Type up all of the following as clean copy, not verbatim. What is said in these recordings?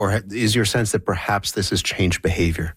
Or is your sense that perhaps this has changed behavior?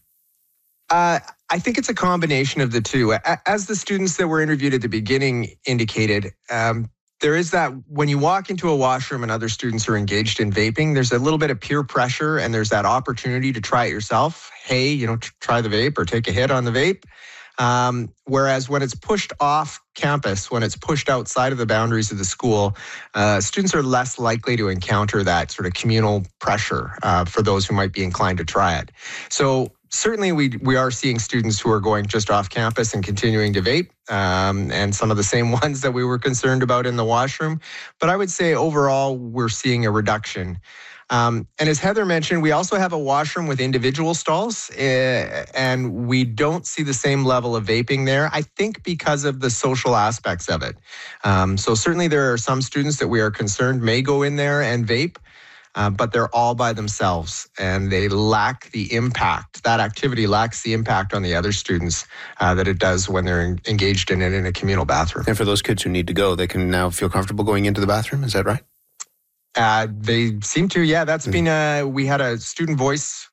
I think it's a combination of the two. As the students that were interviewed at the beginning indicated, there is that when you walk into a washroom and other students are engaged in vaping, there's a little bit of peer pressure and there's that opportunity to try it yourself. Hey, try the vape or take a hit on the vape. Whereas when it's pushed off campus, when it's pushed outside of the boundaries of the school, students are less likely to encounter that sort of communal pressure for those who might be inclined to try it. So certainly we are seeing students who are going just off campus and continuing to vape, and some of the same ones that we were concerned about in the washroom. But I would say overall, we're seeing a reduction. And as Heather mentioned, we also have a washroom with individual stalls, and we don't see the same level of vaping there, I think because of the social aspects of it. So certainly there are some students that we are concerned may go in there and vape, but they're all by themselves and they lack the impact. That activity lacks the impact on the other students that it does when they're engaged in it in a communal bathroom. And for those kids who need to go, they can now feel comfortable going into the bathroom, is that right? They seem to, yeah. That's been, we had a student voice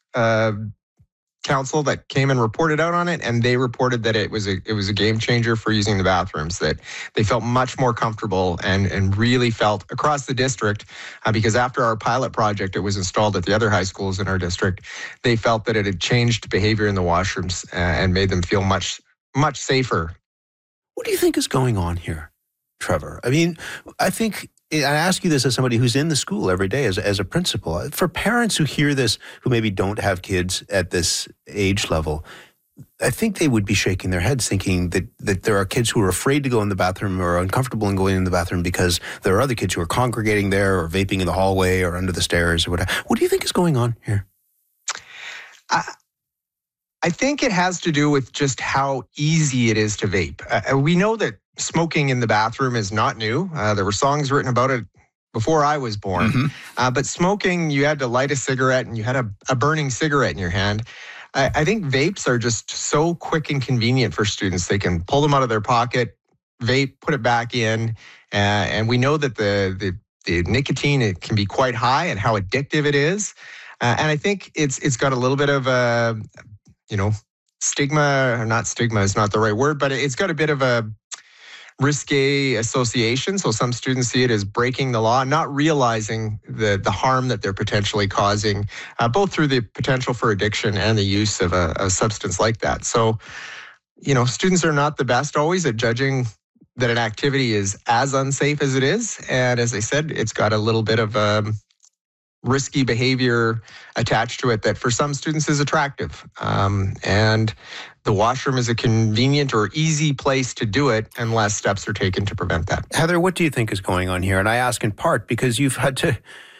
council that came and reported out on it, and they reported that it was a game changer for using the bathrooms, that they felt much more comfortable and really felt across the district, because after our pilot project, it was installed at the other high schools in our district, they felt that it had changed behavior in the washrooms and made them feel much, much safer. What do you think is going on here, Trevor? I mean, I ask you this as somebody who's in the school every day as a principal. For parents who hear this, who maybe don't have kids at this age level, I think they would be shaking their heads thinking that there are kids who are afraid to go in the bathroom or are uncomfortable in going in the bathroom because there are other kids who are congregating there or vaping in the hallway or under the stairs or whatever. What do you think is going on here? I think it has to do with just how easy it is to vape. We know that smoking in the bathroom is not new. There were songs written about it before I was born. Mm-hmm. But smoking, you had to light a cigarette and you had a burning cigarette in your hand. I think vapes are just so quick and convenient for students. They can pull them out of their pocket, vape, put it back in. And we know that the nicotine, it can be quite high and how addictive it is. And I think it's got a little bit of a, stigma, or not stigma is not the right word, but it's got a bit of a risque association. So some students see it as breaking the law, not realizing the harm that they're potentially causing, both through the potential for addiction and the use of a substance like that. So, students are not the best always at judging that an activity is as unsafe as it is. And as I said, it's got a little bit of risky behavior attached to it that for some students is attractive. And the washroom is a convenient or easy place to do it unless steps are taken to prevent that. Heather, what do you think is going on here? And I ask in part because you've had to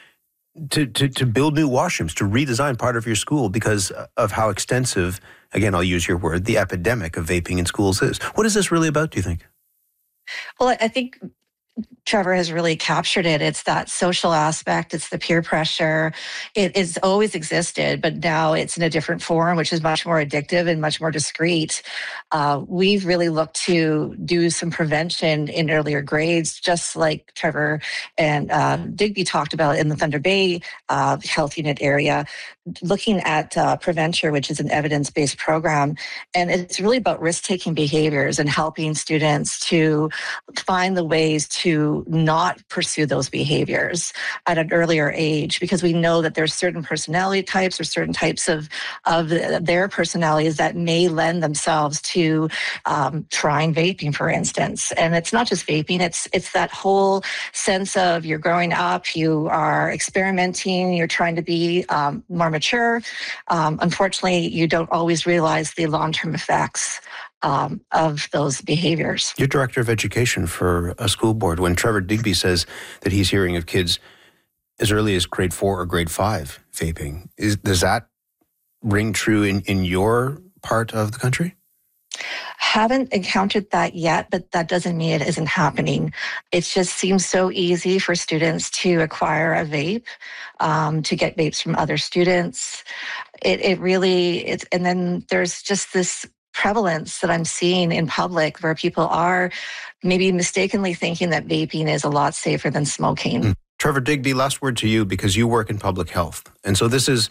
build new washrooms, to redesign part of your school because of how extensive, again, I'll use your word, the epidemic of vaping in schools is. What is this really about, do you think? Well, I think Trevor has really captured it. It's that social aspect. It's the peer pressure. It has always existed, but now it's in a different form, which is much more addictive and much more discreet. We've really looked to do some prevention in earlier grades, just like Trevor and Digby talked about in the Thunder Bay Health Unit area, looking at Preventure, which is an evidence-based program. And it's really about risk-taking behaviors and helping students to find the ways to not pursue those behaviors at an earlier age, because we know that there's certain personality types or certain types of their personalities that may lend themselves to trying vaping, for instance. And it's not just vaping, it's that whole sense of you're growing up, you are experimenting, you're trying to be more mature. Unfortunately, you don't always realize the long-term effects of those behaviors. You're director of education for a school board. When Trevor Digby says that he's hearing of kids as early as grade 4 or grade 5 vaping, does that ring true in your part of the country? Haven't encountered that yet, but that doesn't mean it isn't happening. It just seems so easy for students to acquire a vape, to get vapes from other students. It really, and then there's just this prevalence that I'm seeing in public where people are maybe mistakenly thinking that vaping is a lot safer than smoking. Trevor Digby, last word to you, because you work in public health. And so this is